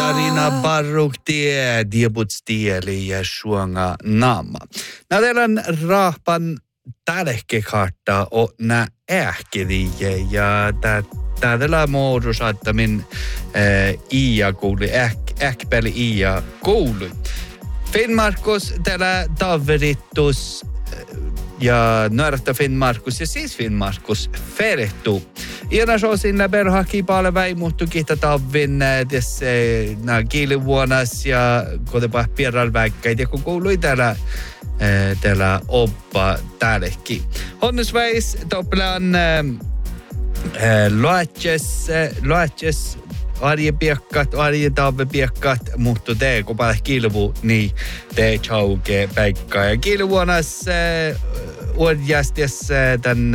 Katarina Barruktie, diebutstieli ja suonga naama. Nähdään rahpan tärkekartta on nää ähkeliä ja täällä muodus, että min iä kuuli, ähkpeli iä kuuli. Finnmarkus täällä taverittus ja nuorta Finnmarkus ja siis Finnmarkus ferehtuu. Iana sosin läperhaki paljon väimuhtu kihtä tavin tässä kielivuonas ja kotepa pierral väikkäitä, kun kuului täällä oppa täällekin. Honnesväis toplaan loatjes arjepiekkat, arjetavvepiekkat, mutta te kun paljon kilvu, niin te chauke päikkaa. Ja kilvuonas uudjasties tän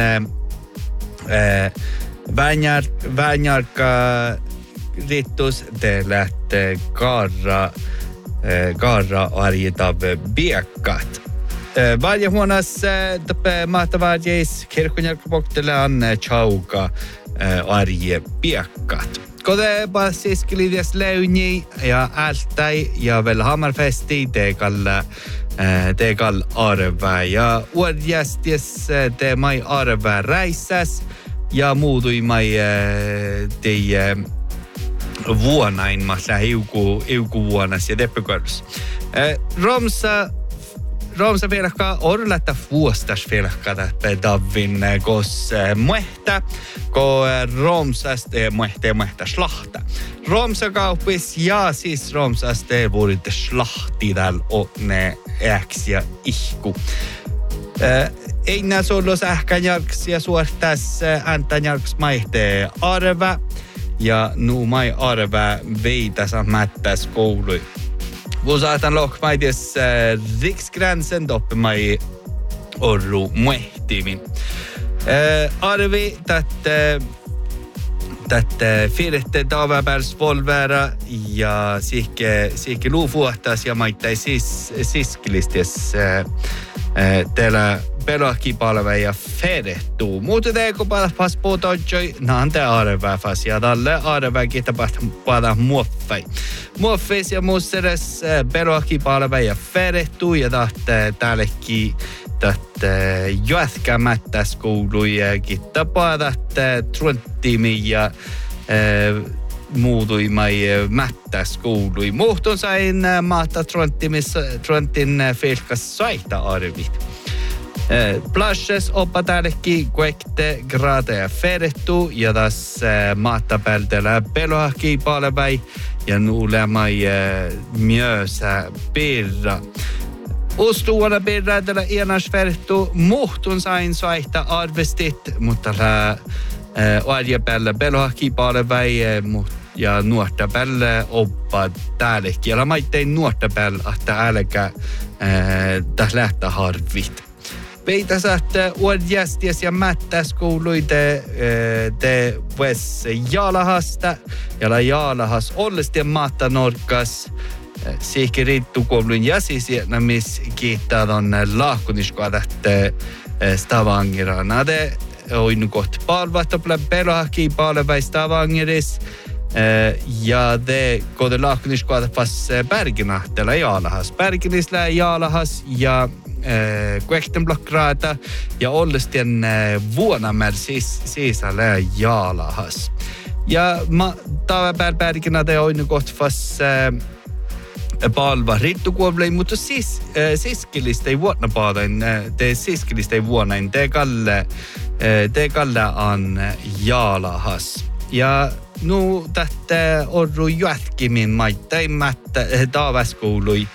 Vänjarka rittus te lähtee kaara arjetavve biekkat. Varjehuonas mahtavarjeis kirkkonjarkapoktelaan chauka arje biekkat. Kodepa siskilides leuni ja ältäi ja vel hammarfesti tekal arvä ja uudjasties te mai arvä räissäs ja muutui mai teie vuonain massa hiuku vuonas ja teppykorus. Romsa velkaa orletta vuostas velkaa davin kos muehtä, ko romsaste muehtä slahta. Romsa kauppis ja siis romsaste vuoritte slahti täällä ne äks ja ihku. Ei nää sollos ähkänjarks ja suortas äntänjarks maihtee arva ja nu mai arva veitäs mättäs koului. Vuosaatan lohmaides riksgränsen doppe mai orru muehtimin. Arvi tätä firette tavapärs volvera ja sikke luufuhtas ja maittai siskilistes täällä pelakipalve ja ferehtuu. Muuten teeko pas puhutojoi, nante arvefas ja tälle arvekin tapahtuu muoffei. Muoffeis ja muusseres pelakipalve ja ferehtuu ja täällekin jätkämättäs kouluja kittapaa truntimi ja muutui mai mättäs koului. Muhtun sain maata truntin filkas saita arvit. Plashes oppa täällekin kuekte gradeja ferehtuu ja taas maata pältellä pelohaki palvei ja nuule mai myösä pirra. Ustuana pirra tällä ianas ferehtuu muhtun sain saita arvestit, mutta arjepäällä pelohaki palvei ja nuorta päällä oppa täällekin. Ja maittein nuorta päällä, että älkä tässä lähtää harvit. Veitäs, että uudjasties ja mättäs kuului te ves jaalahasta. Ja jaalahas ollesti ja maata norkas. Siikki riittukoulun jäsisienämis kiittää ton lahkuniskoa tähtä Stavangeraa. Nade on kohta palvattopla pelohaki palvei Stavangeris. Ja te kode lahkuniskoa pas Berginahtela jaalahas. Berginisellä jaalahas ja kuektenblokkraata ja ollestien vuonamäär sisällä jaalahas. Ja tavapäärpäärkinä te on kohtas palva rittukuoblei, mutta siskilistä ei vuonna paadain, te siskilistä ei vuonain, te kalle on jaalahas. Ja nu tätä orru jätkimin maittain mättä tavaskoului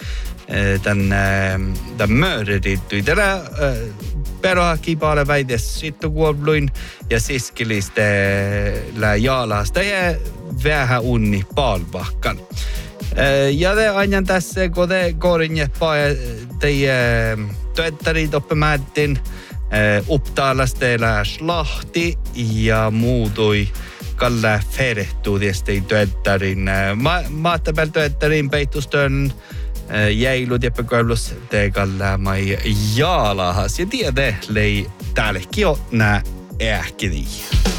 tämän möörittyi. Tällä perohaki paljon väites sittukuobluin ja siskilistä jaalahasta ja vähän unni palvahkan. Ja te aina tässä kode korinje teie työttärit oppimäätin Upptalasta slahti ja muutui kalle ferehtuu tietysti työttärin. Maattapääl työttärin peittustön jäilut ja pekoilus teekalla mai jaalahas. Ja tiedä lei täällekin on nää ähkiriä.